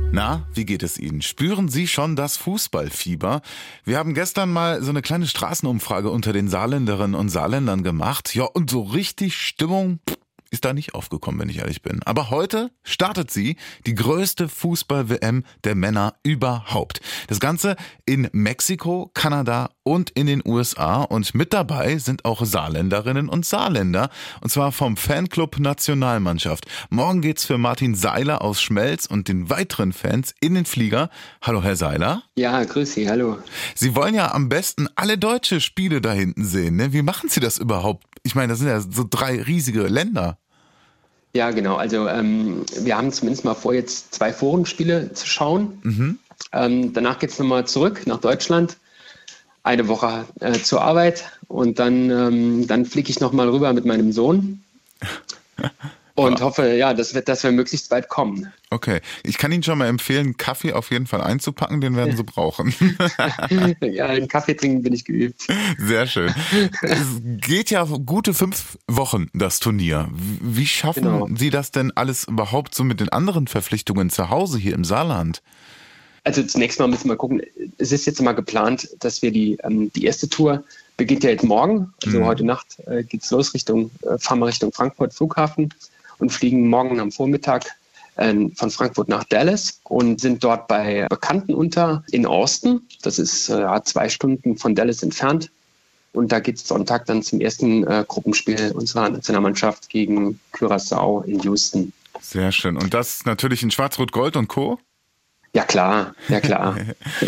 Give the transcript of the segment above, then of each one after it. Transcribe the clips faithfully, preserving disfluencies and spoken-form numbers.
Na, wie geht es Ihnen? Spüren Sie schon das Fußballfieber? Wir haben gestern mal so eine kleine Straßenumfrage unter den Saarländerinnen und Saarländern gemacht. Ja, und so richtig Stimmung ist da nicht aufgekommen, wenn ich ehrlich bin. Aber heute startet sie, die größte Fußball-W M der Männer überhaupt. Das Ganze in Mexiko, Kanada und in den U S A. Und mit dabei sind auch Saarländerinnen und Saarländer. Und zwar vom Fanclub Nationalmannschaft. Morgen geht's für Martin Seiler aus Schmelz und den weiteren Fans in den Flieger. Hallo, Herr Seiler. Ja, grüß Sie, hallo. Sie wollen ja am besten alle deutsche Spiele da hinten sehen, ne? Wie machen Sie das überhaupt? Ich meine, das sind ja so drei riesige Länder. Ja, genau. Also ähm, wir haben zumindest mal vor, jetzt zwei Forenspiele zu schauen. Mhm. Ähm, danach geht es nochmal zurück nach Deutschland. Eine Woche äh, zur Arbeit und dann, ähm, dann fliege ich nochmal rüber mit meinem Sohn und ja. hoffe, ja, dass wir, dass wir möglichst weit kommen. Okay, ich kann Ihnen schon mal empfehlen, Kaffee auf jeden Fall einzupacken, den werden Sie brauchen. Ja, den Kaffee trinken bin ich geübt. Sehr schön. Es geht ja gute fünf Wochen, das Turnier. Wie schaffen genau. Sie das denn alles überhaupt so mit den anderen Verpflichtungen zu Hause hier im Saarland? Also zunächst mal müssen wir mal gucken, es ist jetzt mal geplant, dass wir die, ähm, die erste Tour beginnt ja jetzt morgen, also mhm. heute Nacht äh, geht's los Richtung, äh, fahren wir Richtung Frankfurt Flughafen und fliegen morgen am Vormittag äh, von Frankfurt nach Dallas und sind dort bei Bekannten unter in Austin, das ist äh, zwei Stunden von Dallas entfernt und da geht's Sonntag dann zum ersten äh, Gruppenspiel unserer Nationalmannschaft gegen Curaçao in Houston. Sehr schön und das natürlich in Schwarz-Rot-Gold und Co.? Ja klar, ja klar.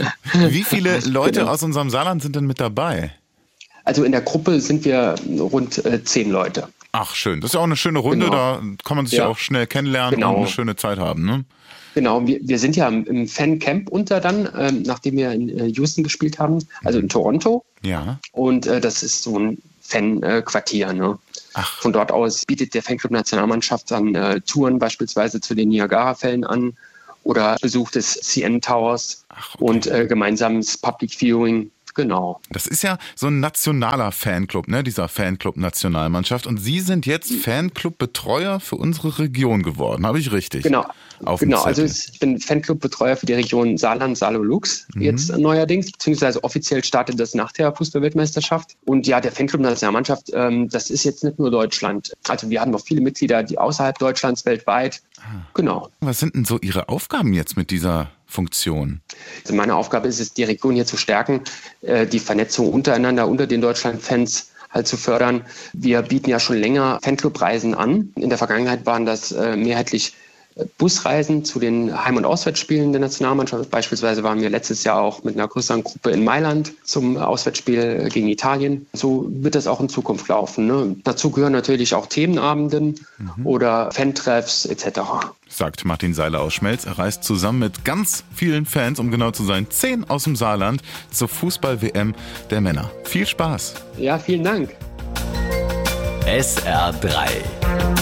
Wie viele Leute genau. aus unserem Saarland sind denn mit dabei? Also in der Gruppe sind wir rund äh, zehn Leute. Ach schön, das ist ja auch eine schöne Runde, genau. Da kann man sich ja, ja auch schnell kennenlernen genau. und eine schöne Zeit haben, ne? Genau, wir, wir sind ja im Fancamp unter dann, ähm, nachdem wir in äh, Houston gespielt haben, also in Toronto. Ja. Und äh, das ist so ein Fan-Quartier, ne? Ach. Von dort aus bietet der Fanclub Nationalmannschaft dann äh, Touren beispielsweise zu den Niagara-Fällen an oder Besuch des C N Towers Ach, okay. und äh, gemeinsames Public Viewing. Genau. Das ist ja so ein nationaler Fanclub, ne, dieser Fanclub Nationalmannschaft. Und Sie sind jetzt Fanclub-Betreuer für unsere Region geworden, habe ich richtig? Genau. Genau, also ich bin Fanclub-Betreuer für die Region Saarland, Saarlux mhm. jetzt neuerdings, beziehungsweise offiziell startet das nach der Fußball-Weltmeisterschaft. Und ja, der Fanclub Nationalmannschaft, ähm, das ist jetzt nicht nur Deutschland. Also wir haben noch viele Mitglieder, die außerhalb Deutschlands, weltweit. Ah. Genau. Was sind denn so Ihre Aufgaben jetzt mit dieser Funktion? Also meine Aufgabe ist es, die Region hier zu stärken, äh, die Vernetzung untereinander, unter den Deutschland-Fans halt zu fördern. Wir bieten ja schon länger Fanclub-Reisen an. In der Vergangenheit waren das äh, mehrheitlich Busreisen zu den Heim- und Auswärtsspielen der Nationalmannschaft. Beispielsweise waren wir letztes Jahr auch mit einer größeren Gruppe in Mailand zum Auswärtsspiel gegen Italien. So wird das auch in Zukunft laufen, ne? Dazu gehören natürlich auch Themenabenden mhm. oder Fantreffs et cetera. Sagt Martin Seiler aus Schmelz. Er reist zusammen mit ganz vielen Fans, um genau zu sein, zehn aus dem Saarland, zur Fußball-W M der Männer. Viel Spaß! Ja, vielen Dank! S R drei